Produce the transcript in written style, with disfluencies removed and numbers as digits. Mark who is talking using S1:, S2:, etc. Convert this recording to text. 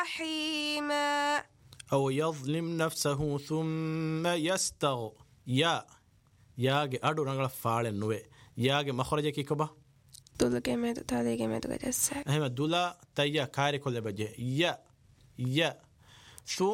S1: جحيما
S2: أو يظلم نفسه ثم يا أدو رنگل فاعل نوي ياගේ مخرج كيكبا
S1: دولگه مد تالگه مد گجسه
S2: එහෙම දුලා තయ్య කාර්ය කොල්ල බජේ ය